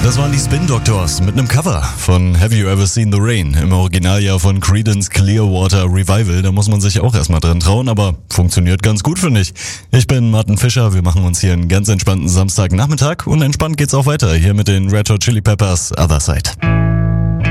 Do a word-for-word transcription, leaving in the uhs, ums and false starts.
Das waren die Spin Doctors mit einem Cover von Have You Ever Seen the Rain? Im Original ja von Creedence Clearwater Revival. Da muss man sich auch erstmal dran trauen, aber funktioniert ganz gut, finde ich. Ich bin Martin Fischer, wir machen uns hier einen ganz entspannten Samstagnachmittag und entspannt geht's auch weiter hier mit den Red Hot Chili Peppers Other Side.